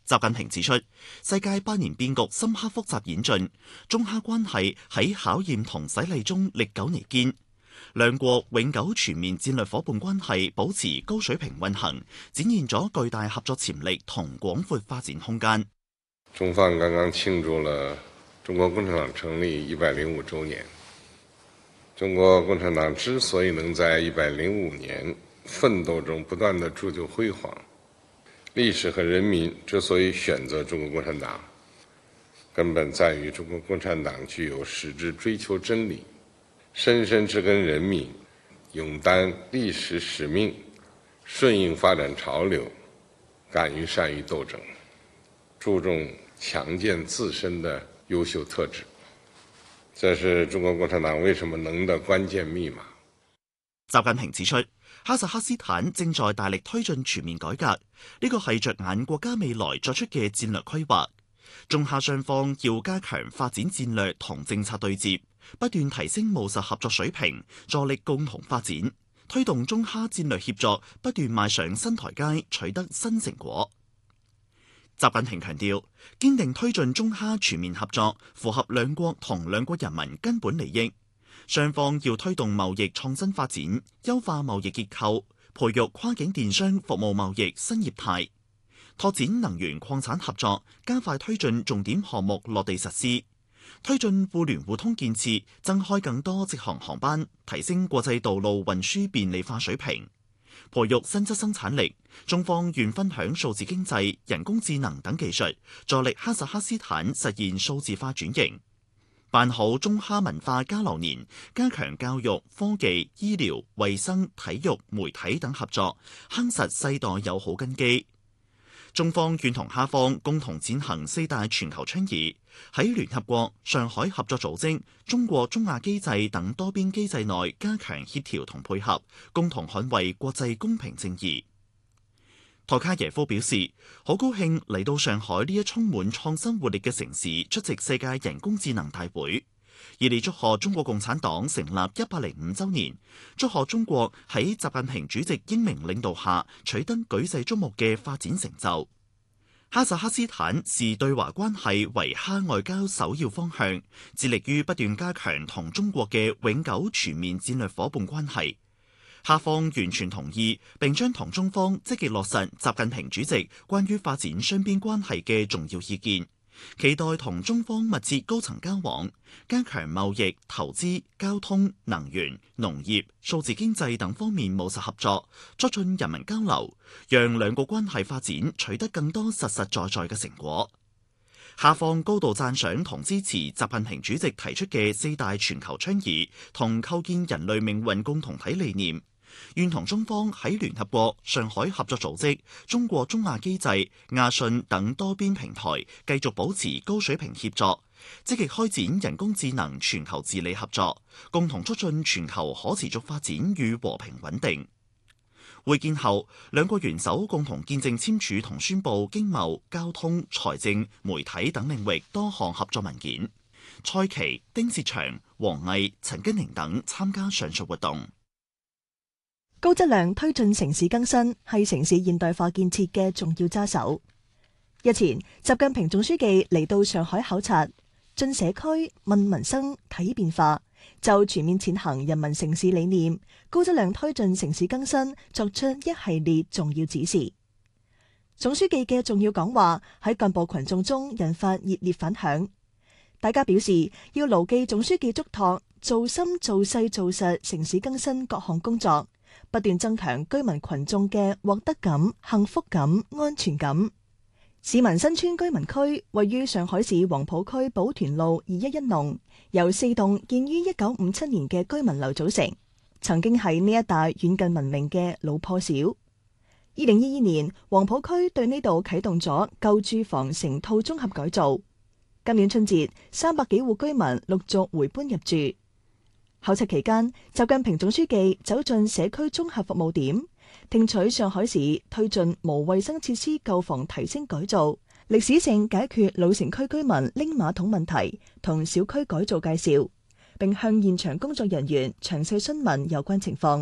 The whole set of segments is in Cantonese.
習近平指出，世界百年變局深刻複雜演進，中哈關係喺考驗同洗禮中歷久彌堅，兩國永久全面戰略伙伴關係保持高水平運行，展現咗巨大合作潛力同廣闊發展空間。 中方剛剛慶祝了中國共產黨成立105週年。中國共產黨之所以能在105年奮鬥中不斷地鑄就輝煌，歷史和人民之所以選擇中國共產黨，根本在於中國共產黨具有矢志追求真理、深深植根人民、勇擔歷史使命、順應發展潮流、敢於善於鬥爭、注重強健自身的優秀特質。這是中國共產黨為什麼能的關鍵密碼。 習近平指出，哈薩克斯坦正在大力推進全面改革，呢個係着眼國家未來作出嘅戰略規劃。中哈雙方要加強發展戰略同政策對接，不斷提升務實合作水平，助力共同發展，推動中哈戰略協作不斷邁上新台階，取得新成果。習近平強調，堅定推進中哈全面合作，符合兩國同兩國人民根本利益。雙方要推動貿易創新發展，優化貿易結構，培育跨境電商服務貿易新業態，拓展能源礦產合作，加快推進重點項目落地實施，推進互聯互通建設，增開更多直航航班，提升國際道路運輸便利化水平。培育新質生產力，中方願分享數字經濟、人工智能等技術，助力哈薩克斯坦實現數字化轉型。辦好中哈文化交流年，加強教育、科技、醫療、衛生、體育、媒體等合作，夯實世代友好根基。中方願同哈方共同踐行四大全球倡議，喺聯合國、上海合作組織、中國中亞機制等多邊機制內加強協調同配合，共同捍衛國際公平正義。托卡耶夫表示，好高興嚟到上海呢一充滿創新活力嘅城市出席世界人工智能大會，熱烈祝賀中國共產黨成立105週年，祝賀中國喺習近平主席英明領導下取得舉世矚目嘅發展成就。哈薩克斯坦視對華關係為哈外交首要方向，致力於不斷加強同中國嘅永久全面戰略伙伴關係。哈方完全同意，並將同中方積極落實習近平主席關於發展雙邊關係嘅重要意見，期待同中方密切高層交往，加強貿易、投資、交通、能源、農業、數字經濟等方面務實合作，促進人民交流，讓兩國關係發展取得更多實實在在嘅成果。哈方高度讚賞同支持習近平主席提出嘅四大全球倡議同構建人類命運共同體理念，願同中方喺聯合國、上海合作組織、中國中亞機制、亞信等多邊平台繼續保持高水平協作，積極開展人工智能全球治理合作，共同促進全球可持續發展與和平穩定。會見後，兩國元首共同見證簽署同宣布經貿、交通、財政、媒體等領域多項合作文件。蔡奇、丁薛祥、王毅、陳根寧等參加上述活動。 高質量推進城市更新係城市現代化建設嘅重要揸手。日前，習近平總書記嚟到上海考察，進社區、問民生、睇變化，就全面踐行人民城市理念、高質量推進城市更新作出一系列重要指示。總書記嘅重要講話喺幹部群眾中引發熱烈反響，大家表示要牢記總書記囑託，做深做細做實城市更新各項工作，不斷增強居民群眾嘅獲得感、幸福感、安全感。市民新村居民區位於上海市黃浦區寶團路211弄，由4棟建於1957年嘅居民樓組成，曾經係呢一帶遠近聞名嘅老破小。2022年，黃浦區對呢度啟動咗舊住房成套綜合改造。今年春節，300幾戶居民陸續回搬入住。考察期間，習近平總書記走進社區綜合服務點，聽取上海市推進無衛生設施舊房提升改造、歷史性解決老城區居民拎馬桶問題同小區改造介紹，並向現場工作人員詳細詢問有關情況。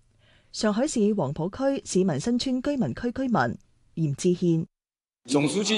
上海市黃浦區市民新村居民區居民嚴志憲： 總書記